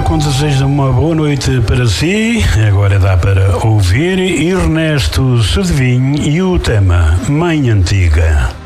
com desejo de uma boa noite para si. Agora dá para ouvir Ernesto Sedevinho e o tema Mãe Antiga.